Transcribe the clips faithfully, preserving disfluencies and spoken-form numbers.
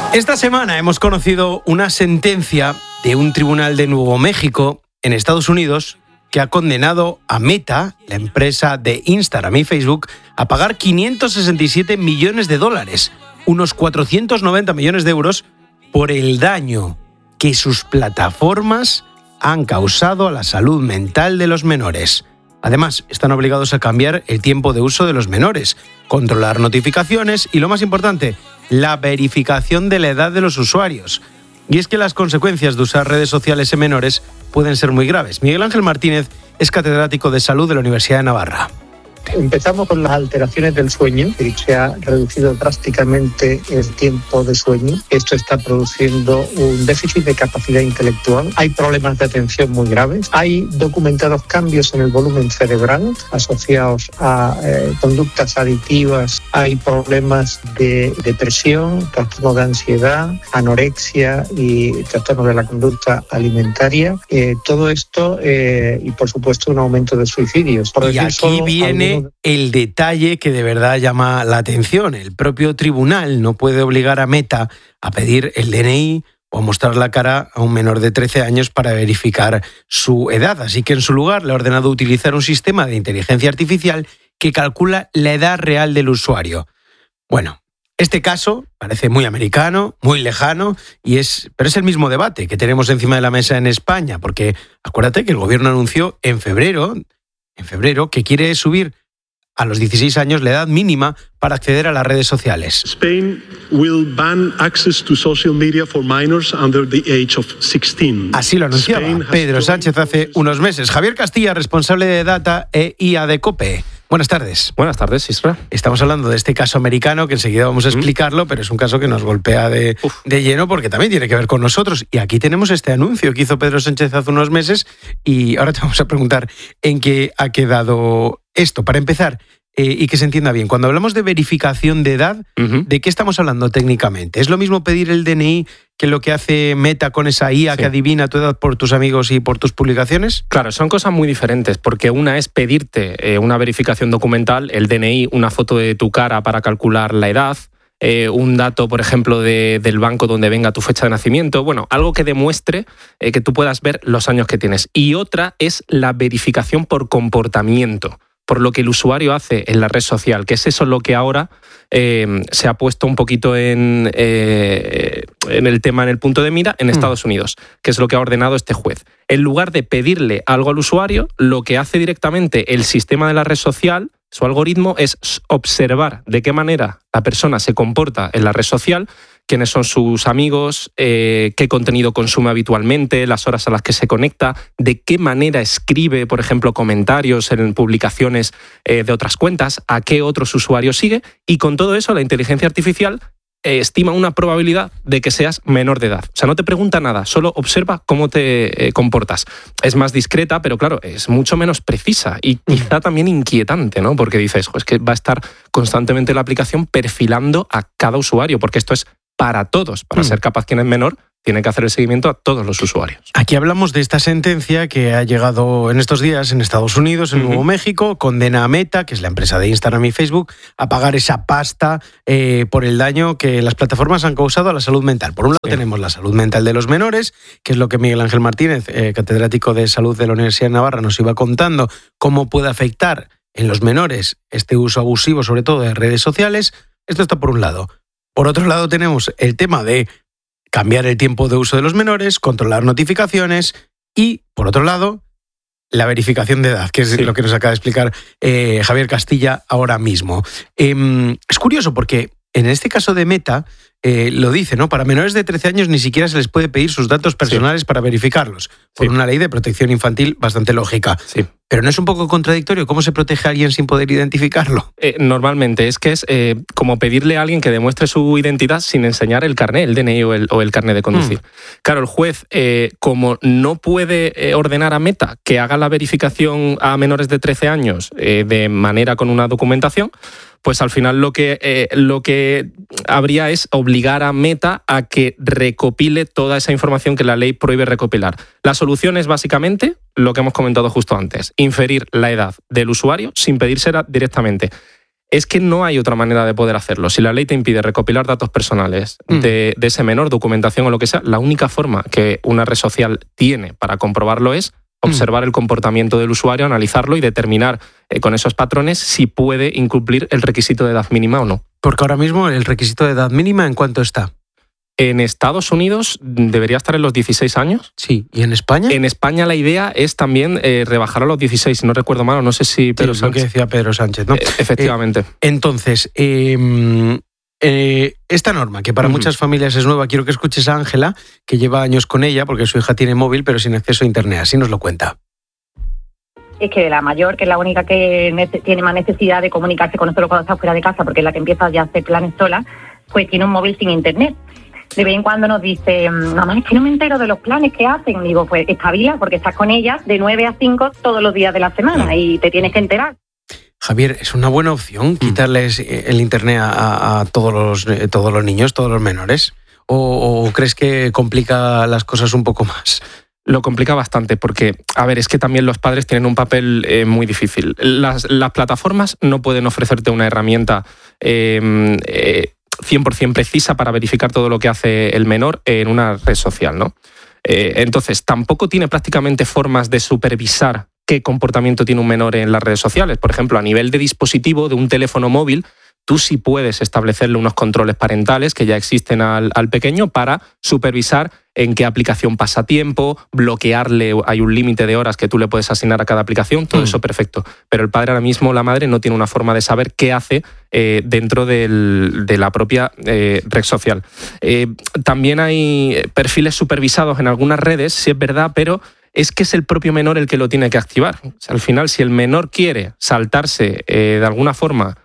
Esta semana hemos conocido una sentencia de un tribunal de Nuevo México, en Estados Unidos, que ha condenado a Meta, la empresa de Instagram y Facebook, a pagar quinientos sesenta y siete millones de dólares, unos cuatrocientos noventa millones de euros, por el daño que sus plataformas han causado a la salud mental de los menores. Además, están obligados a cambiar el tiempo de uso de los menores, controlar notificaciones y, lo más importante, la verificación de la edad de los usuarios. Y es que las consecuencias de usar redes sociales en menores pueden ser muy graves. Miguel Ángel Martínez es catedrático de salud de la Universidad de Navarra. Empezamos con las alteraciones del sueño, que se ha reducido drásticamente el tiempo de sueño. Esto está produciendo un déficit de capacidad intelectual. Hay problemas de atención muy graves. Hay documentados cambios en el volumen cerebral asociados a eh, conductas adictivas. Hay problemas de depresión, trastorno de ansiedad, anorexia y trastorno de la conducta alimentaria. Eh, todo esto eh, y, por supuesto, un aumento de suicidios. Por y aquí viene el detalle que de verdad llama la atención. El propio tribunal no puede obligar a Meta a pedir el D N I o a mostrar la cara a un menor de trece años para verificar su edad. Así que en su lugar le ha ordenado utilizar un sistema de inteligencia artificial que calcula la edad real del usuario. Bueno, este caso parece muy americano, muy lejano, y es, pero es el mismo debate que tenemos encima de la mesa en España, porque acuérdate que el gobierno anunció en febrero, en febrero que quiere subir a los dieciséis años la edad mínima para acceder a las redes sociales. Spain will ban access to social media for minors under the age of sixteen. Así lo anunciaba Pedro Sánchez hace unos meses. Javier Castilla, responsable de Data e I A de COPE. Buenas tardes. Buenas tardes, Isra. Estamos hablando de este caso americano, que enseguida vamos a explicarlo, pero es un caso que nos golpea de, de lleno porque también tiene que ver con nosotros. Y aquí tenemos este anuncio que hizo Pedro Sánchez hace unos meses y ahora te vamos a preguntar en qué ha quedado esto. Para empezar, eh, y que se entienda bien, cuando hablamos de verificación de edad, uh-huh. ¿de qué estamos hablando técnicamente? ¿Es lo mismo pedir el D N I que lo que hace Meta con esa I A sí. que adivina tu edad por tus amigos y por tus publicaciones? Claro, son cosas muy diferentes, porque una es pedirte eh, una verificación documental, el D N I, una foto de tu cara para calcular la edad, eh, un dato, por ejemplo, de, del banco donde venga tu fecha de nacimiento, bueno, algo que demuestre eh, que tú puedas ver los años que tienes. Y otra es la verificación por comportamiento, por lo que el usuario hace en la red social, que es eso lo que ahora eh, se ha puesto un poquito en, eh, en el tema, en el punto de mira, en Estados mm. Unidos, que es lo que ha ordenado este juez. En lugar de pedirle algo al usuario, lo que hace directamente el sistema de la red social, su algoritmo, es observar de qué manera la persona se comporta en la red social, quiénes son sus amigos, eh, qué contenido consume habitualmente, las horas a las que se conecta, de qué manera escribe, por ejemplo, comentarios en publicaciones eh, de otras cuentas, a qué otros usuarios sigue, y con todo eso la inteligencia artificial eh, estima una probabilidad de que seas menor de edad. O sea, no te pregunta nada, solo observa cómo te eh, comportas. Es más discreta, pero claro, es mucho menos precisa y quizá también inquietante, ¿no? Porque dices, es que va a estar constantemente la aplicación perfilando a cada usuario, porque esto es para todos. Para mm. ser capaz quien es menor, tiene que hacer el seguimiento a todos los usuarios. Aquí hablamos de esta sentencia que ha llegado en estos días en Estados Unidos, en uh-huh. Nuevo México, condena a Meta, que es la empresa de Instagram y Facebook, a pagar esa pasta eh, por el daño que las plataformas han causado a la salud mental. Por un lado sí. tenemos la salud mental de los menores, que es lo que Miguel Ángel Martínez, eh, catedrático de salud de la Universidad de Navarra, nos iba contando, cómo puede afectar en los menores este uso abusivo, sobre todo de redes sociales. Esto está por un lado. Por otro lado tenemos el tema de cambiar el tiempo de uso de los menores, controlar notificaciones y, por otro lado, la verificación de edad, que es sí. lo que nos acaba de explicar eh, Javier Castilla ahora mismo. Eh, es curioso porque en este caso de Meta eh, lo dice, ¿no? Para menores de trece años ni siquiera se les puede pedir sus datos personales sí. para verificarlos, por sí. una ley de protección infantil bastante lógica. Sí. Pero ¿no es un poco contradictorio? ¿Cómo se protege a alguien sin poder identificarlo? Eh, normalmente es que es eh, como pedirle a alguien que demuestre su identidad sin enseñar el carnet, el D N I o el, o el carnet de conducir. Mm. Claro, el juez, eh, como no puede eh, ordenar a Meta que haga la verificación a menores de trece años eh, de manera con una documentación, pues al final lo que, eh, lo que habría es obligar a Meta a que recopile toda esa información que la ley prohíbe recopilar. La solución es básicamente lo que hemos comentado justo antes, inferir la edad del usuario sin pedírsela directamente. Es que no hay otra manera de poder hacerlo. Si la ley te impide recopilar datos personales mm. de, de ese menor, documentación o lo que sea, la única forma que una red social tiene para comprobarlo es observar mm. el comportamiento del usuario, analizarlo y determinar eh, con esos patrones si puede incumplir el requisito de edad mínima o no. Porque ahora mismo el requisito de edad mínima, ¿en cuánto está? En Estados Unidos debería estar en los dieciséis años. Sí, ¿y en España? En España la idea es también eh, rebajar a los dieciséis, si no recuerdo mal, o no sé si Pedro sí, Sánchez. Lo que decía Pedro Sánchez, ¿no? Eh, efectivamente. Eh, entonces, eh, eh, esta norma, que para uh-huh. muchas familias es nueva, quiero que escuches a Ángela, que lleva años con ella, porque su hija tiene móvil, pero sin acceso a internet. Así nos lo cuenta. Es que la mayor, que es la única que nece- tiene más necesidad de comunicarse con nosotros cuando está fuera de casa, porque es la que empieza ya a hacer planes sola, pues tiene un móvil sin internet. De vez en cuando nos dice, mamá, es que no me entero de los planes que hacen. Digo, pues espabila, porque estás con ella de nueve a cinco todos los días de la semana y te tienes que enterar. Javier, ¿es una buena opción quitarles el internet a, a todos los, eh, todos los niños, todos los menores? ¿O, o crees que complica las cosas un poco más? Lo complica bastante porque, a ver, es que también los padres tienen un papel eh, muy difícil. Las, las plataformas no pueden ofrecerte una herramienta eh, eh, cien por ciento precisa para verificar todo lo que hace el menor en una red social, ¿no? Eh, entonces, tampoco tiene prácticamente formas de supervisar qué comportamiento tiene un menor en las redes sociales. Por ejemplo, a nivel de dispositivo, de un teléfono móvil, tú sí puedes establecerle unos controles parentales que ya existen al, al pequeño para supervisar en qué aplicación pasa tiempo, bloquearle, hay un límite de horas que tú le puedes asignar a cada aplicación, todo mm. eso perfecto. Pero el padre ahora mismo, la madre, no tiene una forma de saber qué hace eh, dentro del, de la propia eh, red social. Eh, también hay perfiles supervisados en algunas redes, sí es verdad, pero es que es el propio menor el que lo tiene que activar. O sea, al final, si el menor quiere saltarse eh, de alguna forma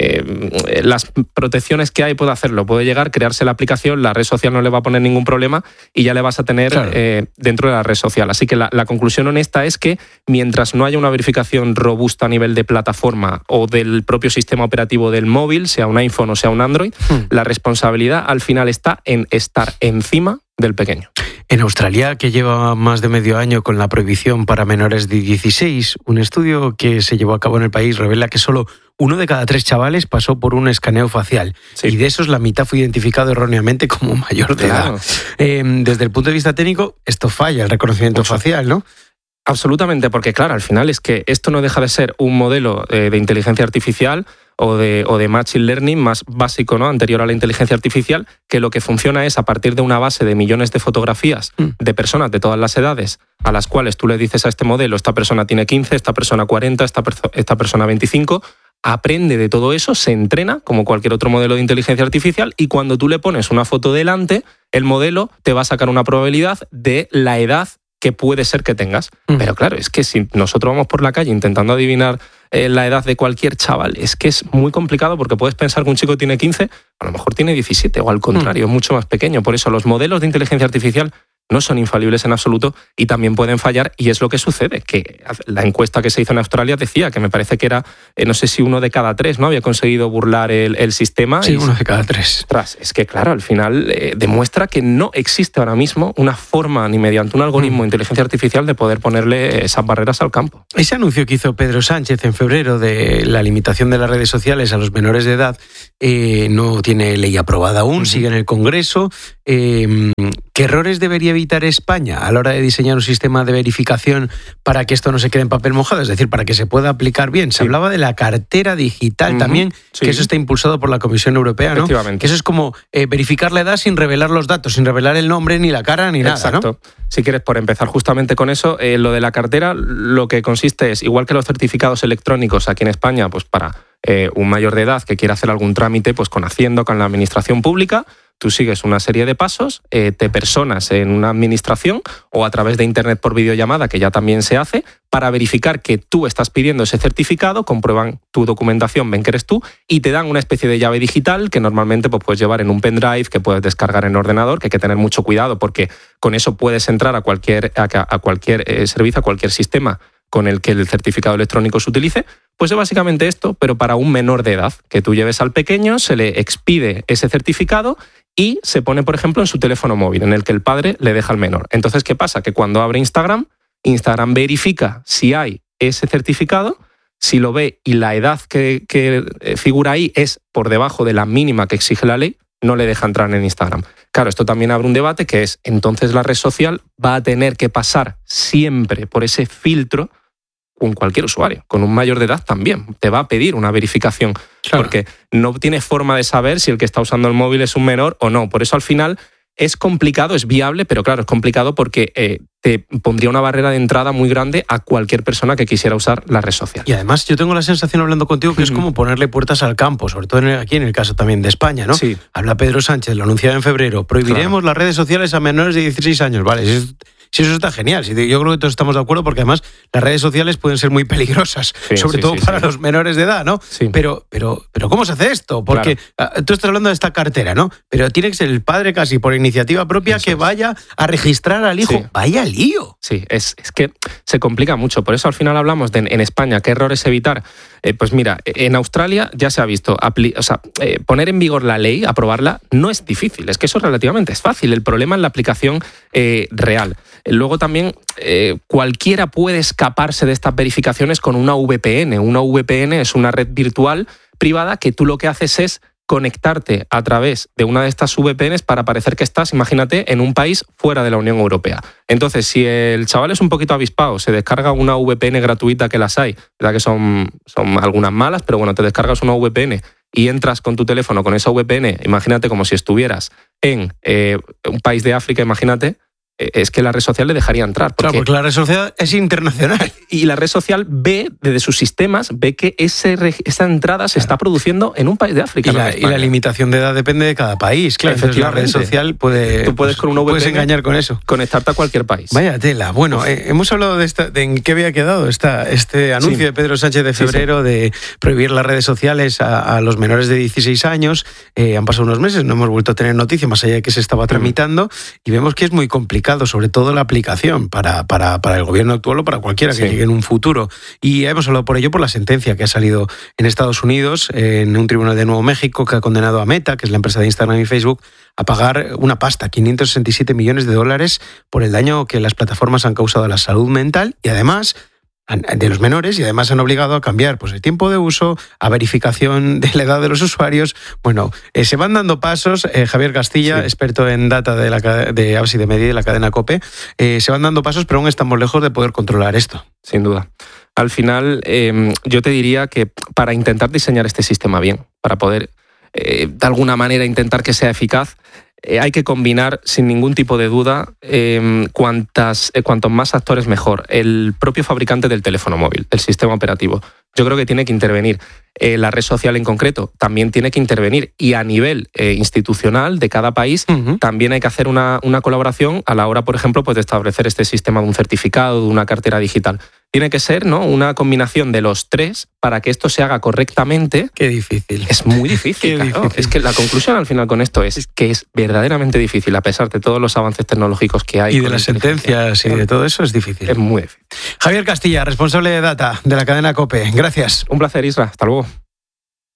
Eh, las protecciones que hay, puede hacerlo, puede llegar, crearse la aplicación, la red social no le va a poner ningún problema y ya le vas a tener claro. eh, dentro de la red social. Así que la, la conclusión honesta es que mientras no haya una verificación robusta a nivel de plataforma o del propio sistema operativo del móvil, sea un iPhone o sea un Android, hmm. la responsabilidad al final está en estar encima del pequeño. En Australia, que lleva más de medio año con la prohibición para menores de dieciséis, un estudio que se llevó a cabo en el país revela que solo uno de cada tres chavales pasó por un escaneo facial. Sí. Y de esos la mitad fue identificado erróneamente como mayor de claro. edad. Eh, desde el punto de vista técnico, esto falla, el reconocimiento Mucho. facial, ¿no? Absolutamente, porque claro, al final es que esto no deja de ser un modelo eh, de inteligencia artificial o de, o de machine learning más básico, ¿no? Anterior a la inteligencia artificial, que lo que funciona es a partir de una base de millones de fotografías mm. de personas de todas las edades, a las cuales tú le dices a este modelo, esta persona tiene quince, esta persona cuarenta, esta, perso- esta persona veinticinco, aprende de todo eso, se entrena como cualquier otro modelo de inteligencia artificial y cuando tú le pones una foto delante, el modelo te va a sacar una probabilidad de la edad que puede ser que tengas. Mm. Pero claro, es que si nosotros vamos por la calle intentando adivinar eh, la edad de cualquier chaval, es que es muy complicado porque puedes pensar que un chico tiene quince, a lo mejor tiene diecisiete o al contrario, mm. es mucho más pequeño. Por eso los modelos de inteligencia artificial no son infalibles en absoluto y también pueden fallar y es lo que sucede, que la encuesta que se hizo en Australia decía que me parece que era, eh, no sé si uno de cada tres, ¿no? Había conseguido burlar el, el sistema. Sí, y, uno de cada tres. Tras, es que claro, al final eh, demuestra que no existe ahora mismo una forma ni mediante un algoritmo mm. de inteligencia artificial de poder ponerle esas barreras al campo. Ese anuncio que hizo Pedro Sánchez en febrero de la limitación de las redes sociales a los menores de edad eh, no tiene ley aprobada aún, uh-huh. sigue en el Congreso. Eh, ¿Qué errores debería evitar España a la hora de diseñar un sistema de verificación para que esto no se quede en papel mojado? Es decir, para que se pueda aplicar bien. Se sí. hablaba de la cartera digital uh-huh. también, sí. que eso está impulsado por la Comisión Europea, ¿no? Que eso es como eh, verificar la edad sin revelar los datos, sin revelar el nombre, ni la cara, ni Exacto. nada, ¿no? Si quieres, por empezar justamente con eso, eh, lo de la cartera, lo que consiste es, igual que los certificados electrónicos aquí en España, pues para eh, un mayor de edad que quiera hacer algún trámite pues con Hacienda, con la administración pública, tú sigues una serie de pasos, eh, te personas en una administración o a través de internet por videollamada, que ya también se hace, para verificar que tú estás pidiendo ese certificado, comprueban tu documentación, ven que eres tú y te dan una especie de llave digital que normalmente pues, puedes llevar en un pendrive, que puedes descargar en el ordenador, que hay que tener mucho cuidado porque con eso puedes entrar a cualquier, a, a cualquier eh, servicio, a cualquier sistema con el que el certificado electrónico se utilice, pues es básicamente esto, pero para un menor de edad, que tú lleves al pequeño, se le expide ese certificado y se pone, por ejemplo, en su teléfono móvil, en el que el padre le deja al menor. Entonces, ¿qué pasa? Que cuando abre Instagram, Instagram verifica si hay ese certificado, si lo ve y la edad que, que figura ahí es por debajo de la mínima que exige la ley, no le deja entrar en Instagram. Claro, esto también abre un debate que es, entonces la red social va a tener que pasar siempre por ese filtro con cualquier usuario, con un mayor de edad también. Te va a pedir una verificación, claro, porque no tienes forma de saber si el que está usando el móvil es un menor o no. Por eso al final es complicado, es viable, pero claro, es complicado porque eh, te pondría una barrera de entrada muy grande a cualquier persona que quisiera usar la red social. Y además yo tengo la sensación hablando contigo que es como ponerle puertas al campo, sobre todo aquí en el caso también de España, ¿no? Sí. Habla Pedro Sánchez, lo anunciaba en febrero, prohibiremos claro. las redes sociales a menores de dieciséis años, vale, si, es, si eso está genial, si, yo creo que todos estamos de acuerdo porque además las redes sociales pueden ser muy peligrosas, sí, sobre sí, todo sí, para sí. los menores de edad, ¿no? Sí. Pero, pero, pero ¿cómo se hace esto? Porque claro. tú estás hablando de esta cartera, ¿no? Pero tiene que ser el padre casi por iniciativa propia eso que vaya a registrar al hijo. Sí. Vaya lío. Sí, es, es que se complica mucho. Por eso al final hablamos de en España qué errores evitar. Eh, pues mira, en Australia ya se ha visto, apli- o sea, eh, poner en vigor la ley, aprobarla, no es difícil. Es que eso relativamente es fácil. El problema es la aplicación eh, real. Luego también eh, cualquiera puede escaparse de estas verificaciones con una V P N. Una V P N es una red virtual privada que tú lo que haces es conectarte a través de una de estas V P Ns para parecer que estás, imagínate, en un país fuera de la Unión Europea. Entonces, si el chaval es un poquito avispado, se descarga una V P N gratuita, que las hay, verdad que son, son algunas malas, pero bueno, te descargas una V P N y entras con tu teléfono con esa V P N, imagínate como si estuvieras en eh, un país de África, imagínate, es que la red social le dejaría entrar. Porque, claro, porque la red social es internacional. Y la red social ve, desde sus sistemas, ve que ese, esa entrada se claro. está produciendo en un país de África. Y la, y la limitación de edad depende de cada país. Claro, entonces la red social puede... Tú puedes pues, con una V P N puedes engañar con eso. Conectarte a cualquier país. Vaya tela. Bueno, eh, hemos hablado de, esta, de en qué había quedado esta, este anuncio sí. de Pedro Sánchez de febrero sí, sí. de prohibir las redes sociales a, a los menores de dieciséis años. Eh, han pasado unos meses, no hemos vuelto a tener noticia más allá de que se estaba tramitando mm. y vemos que es muy complicado, sobre todo la aplicación para, para, para el gobierno actual o para cualquiera que sí. llegue en un futuro. Y hemos hablado por ello por la sentencia que ha salido en Estados Unidos, en un tribunal de Nuevo México, que ha condenado a Meta, que es la empresa de Instagram y Facebook, a pagar una pasta, quinientos sesenta y siete millones de dólares, por el daño que las plataformas han causado a la salud mental y además de los menores, y además han obligado a cambiar pues el tiempo de uso, a verificación de la edad de los usuarios. Bueno, eh, se van dando pasos. eh, Javier Castilla, sí. experto en data de la de Apps y de Media de la cadena COPE, eh, se van dando pasos, pero aún estamos lejos de poder controlar esto. Sin duda. Al final, eh, yo te diría que para intentar diseñar este sistema bien, para poder eh, de alguna manera intentar que sea eficaz, Eh, hay que combinar sin ningún tipo de duda eh, cuantas, eh, cuantos más actores mejor. El propio fabricante del teléfono móvil, del sistema operativo, yo creo que tiene que intervenir. Eh, la red social en concreto también tiene que intervenir y a nivel eh, institucional de cada país uh-huh. también hay que hacer una, una colaboración a la hora, por ejemplo, pues de establecer este sistema de un certificado, de una cartera digital. Tiene que ser, ¿no?, una combinación de los tres para que esto se haga correctamente. Qué difícil. Es muy difícil, claro. difícil. Es que la conclusión al final con esto es que es verdaderamente difícil, a pesar de todos los avances tecnológicos que hay. Y de las sentencias y de todo eso es difícil. Es muy difícil. Javier Castilla, responsable de Data de la cadena COPE. Gracias. Un placer, Isra. Hasta luego.